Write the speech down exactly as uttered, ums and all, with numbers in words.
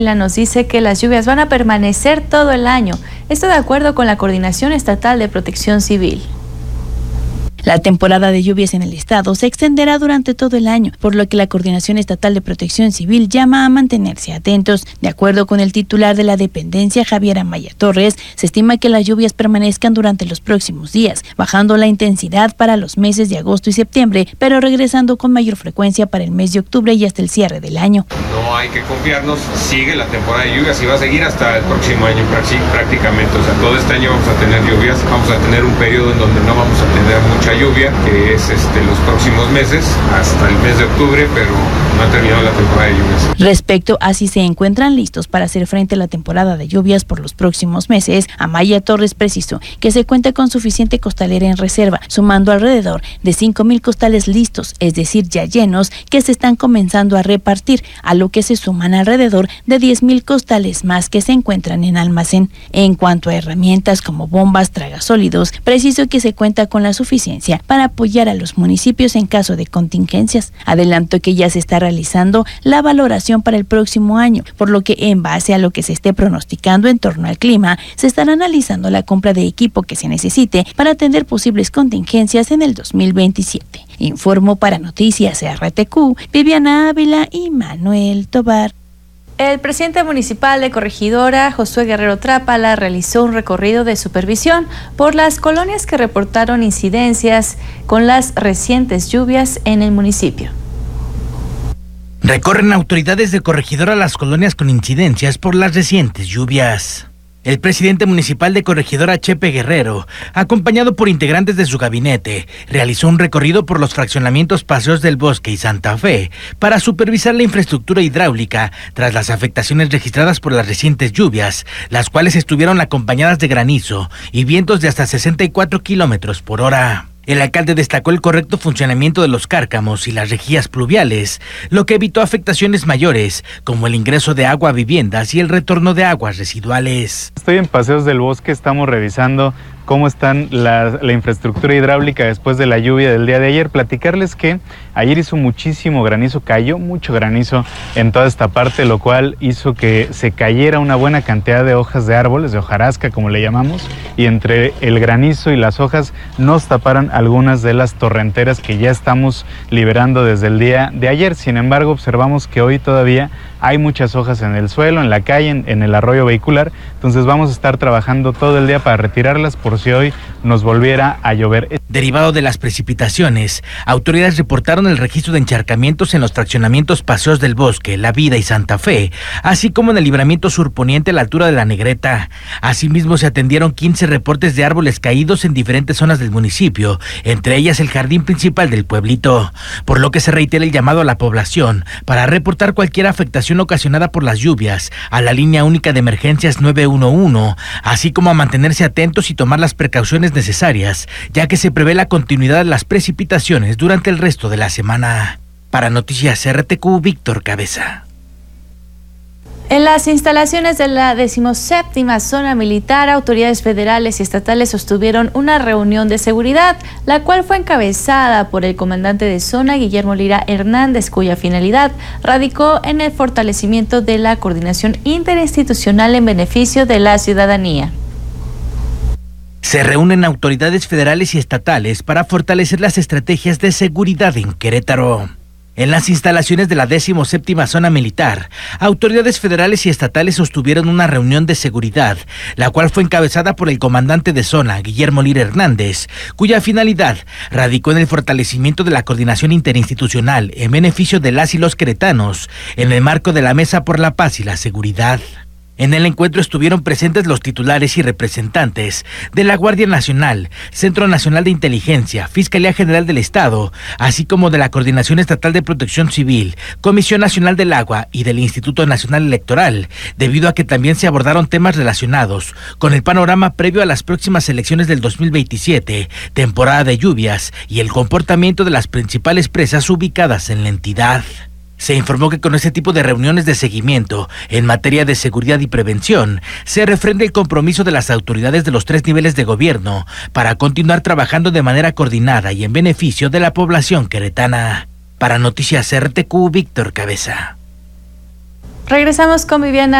Nos dice que las lluvias van a permanecer todo el año. Esto de acuerdo con la Coordinación Estatal de Protección Civil. La temporada de lluvias en el estado se extenderá durante todo el año, por lo que la Coordinación Estatal de Protección Civil llama a mantenerse atentos. De acuerdo con el titular de la dependencia, Javier Amaya Torres, se estima que las lluvias permanezcan durante los próximos días, bajando la intensidad para los meses de agosto y septiembre, pero regresando con mayor frecuencia para el mes de octubre y hasta el cierre del año. No hay que confiarnos, sigue la temporada de lluvias y va a seguir hasta el próximo año prácticamente. O sea, todo este año vamos a tener lluvias, vamos a tener un periodo en donde no vamos a tener mucha lluvia, que es este, los próximos meses, hasta el mes de octubre, pero no ha terminado la temporada de lluvias. Respecto a si se encuentran listos para hacer frente a la temporada de lluvias por los próximos meses, Amaya Torres precisó que se cuenta con suficiente costalera en reserva, sumando alrededor de cinco mil costales listos, es decir, ya llenos, que se están comenzando a repartir, a lo que se suman alrededor de diez mil costales más que se encuentran en almacén. En cuanto a herramientas como bombas, tragasólidos, precisó que se cuenta con la suficiencia para apoyar a los municipios en caso de contingencias. Adelantó que ya se está realizando la valoración para el próximo año, por lo que en base a lo que se esté pronosticando en torno al clima, se estará analizando la compra de equipo que se necesite para atender posibles contingencias en el dos mil veintisiete. Informó para Noticias R T Q, Viviana Ávila y Manuel Tobar. El presidente municipal de Corregidora, Josué Guerrero Trápala, realizó un recorrido de supervisión por las colonias que reportaron incidencias con las recientes lluvias en el municipio. Recorren autoridades de Corregidora las colonias con incidencias por las recientes lluvias. El presidente municipal de Corregidora, Chepe Guerrero, acompañado por integrantes de su gabinete, realizó un recorrido por los fraccionamientos Paseos del Bosque y Santa Fe para supervisar la infraestructura hidráulica tras las afectaciones registradas por las recientes lluvias, las cuales estuvieron acompañadas de granizo y vientos de hasta sesenta y cuatro kilómetros por hora. El alcalde destacó el correcto funcionamiento de los cárcamos y las rejillas pluviales, lo que evitó afectaciones mayores, como el ingreso de agua a viviendas y el retorno de aguas residuales. Estoy en Paseos del Bosque, estamos revisando cómo están la, la infraestructura hidráulica después de la lluvia del día de ayer. Platicarles que ayer hizo muchísimo granizo, cayó mucho granizo en toda esta parte, lo cual hizo que se cayera una buena cantidad de hojas de árboles, de hojarasca como le llamamos, y entre el granizo y las hojas nos taparon algunas de las torrenteras que ya estamos liberando desde el día de ayer. Sin embargo, observamos que hoy todavía hay muchas hojas en el suelo, en la calle, en, en el arroyo vehicular, entonces vamos a estar trabajando todo el día para retirarlas por si hoy nos volviera a llover. Derivado de las precipitaciones, autoridades reportaron el registro de encharcamientos en los fraccionamientos Paseos del Bosque, La Vida y Santa Fe, así como en el libramiento surponiente a la altura de La Negreta. Asimismo, se atendieron quince reportes de árboles caídos en diferentes zonas del municipio, entre ellas el jardín principal del pueblito, por lo que se reitera el llamado a la población para reportar cualquier afectación ocasionada por las lluvias a la línea única de emergencias nueve uno uno, así como a mantenerse atentos y tomar las precauciones necesarias, ya que se prevé la continuidad de las precipitaciones durante el resto de la semana. Para Noticias R T Q, Víctor Cabeza. En las instalaciones de la decimoséptima Zona Militar, autoridades federales y estatales sostuvieron una reunión de seguridad, la cual fue encabezada por el comandante de zona, Guillermo Lira Hernández, cuya finalidad radicó en el fortalecimiento de la coordinación interinstitucional en beneficio de la ciudadanía. Se reúnen autoridades federales y estatales para fortalecer las estrategias de seguridad en Querétaro. En las instalaciones de la decimoséptima Zona Militar, autoridades federales y estatales sostuvieron una reunión de seguridad, la cual fue encabezada por el comandante de zona, Guillermo Lira Hernández, cuya finalidad radicó en el fortalecimiento de la coordinación interinstitucional en beneficio de las y los queretanos, en el marco de la Mesa por la Paz y la Seguridad. En el encuentro estuvieron presentes los titulares y representantes de la Guardia Nacional, Centro Nacional de Inteligencia, Fiscalía General del Estado, así como de la Coordinación Estatal de Protección Civil, Comisión Nacional del Agua y del Instituto Nacional Electoral, debido a que también se abordaron temas relacionados con el panorama previo a las próximas elecciones del dos mil veintisiete, temporada de lluvias y el comportamiento de las principales presas ubicadas en la entidad. Se informó que con este tipo de reuniones de seguimiento en materia de seguridad y prevención, se refrenda el compromiso de las autoridades de los tres niveles de gobierno para continuar trabajando de manera coordinada y en beneficio de la población queretana. Para Noticias R T Q, Víctor Cabeza. Regresamos con Viviana.